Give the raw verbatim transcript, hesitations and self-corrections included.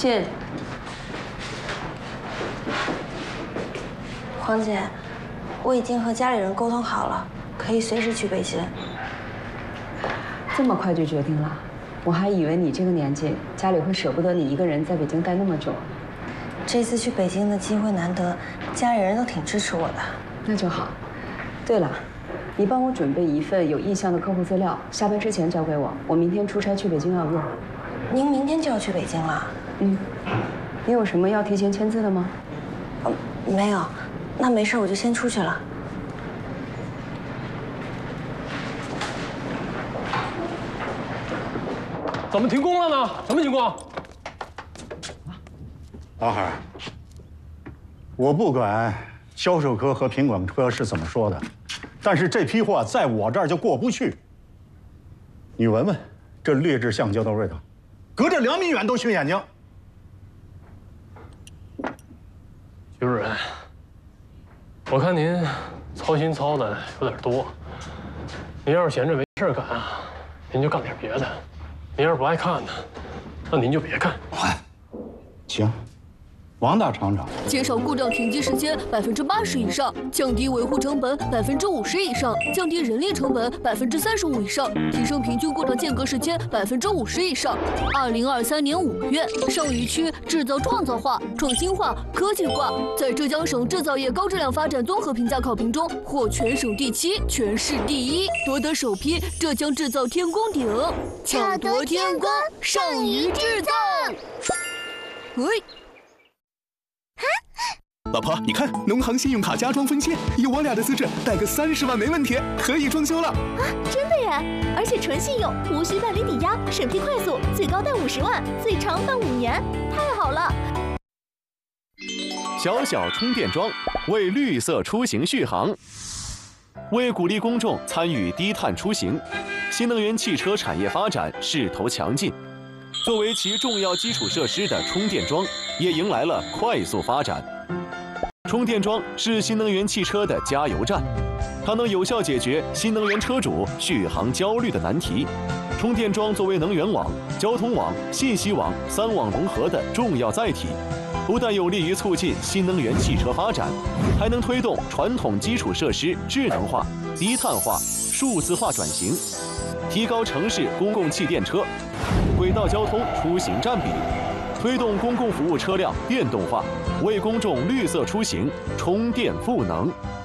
进。 黄姐，我已经和家里人沟通好了，可以随时去北京。 这么快就决定了？我还以为你这个年纪，家里会舍不得你一个人在北京待那么久。 这次去北京的机会难得，家里人都挺支持我的。那就好。 对了，你帮我准备一份有意向的客户资料，下班之前交给我。我明天出差去北京要用。 您明天就要去北京了？ 嗯。你有什么要提前签字的吗？ 嗯，没有。那没事，我就先出去了。 怎么停工了呢？什么情况？ 老海，我不管销售科和品管科是怎么说的，但是这批货在我这儿就过不去。你闻闻这劣质橡胶的味道，隔着两米远都熏眼睛。 徐主任，我看您操心操的有点多。您要是闲着没事干啊，您就干点别的。您要是不爱看呢，那您就别看。 行。王大厂长， 减少故障停机时间百分之八十以上，降低维护成本百分之五十以上，降低人力成本百分之三十五以上，提升平均故障间隔时间百分之五十以上。二零二三年五月，上虞区制造创造化、创新化、科技化，在浙江省制造业高质量发展综合评价考评中获全省第七、全市第一，夺得首批浙江制造天宫鼎， 巧夺天工，胜于制造。 喂。 老婆，你看，农行信用卡家装分期，以我俩的资质，贷个三十万没问题，可以装修了。 啊，真的耶！而且纯信用，无需办理抵押，审批快速，最高贷五十万，最长办五年，太好了！ 小小充电桩为绿色出行续航，为鼓励公众参与低碳出行，新能源汽车产业发展势头强劲。作为其重要基础设施的充电桩，也迎来了快速发展。充电桩是新能源汽车的加油站，它能有效解决新能源车主续航焦虑的难题。充电桩作为能源网、交通网、信息网三网融合的重要载体，不但有利于促进新能源汽车发展，还能推动传统基础设施智能化、低碳化、数字化转型，提高城市公共汽电车、轨道交通出行占比，推动公共服务车辆电动化，为公众绿色出行充电赋能。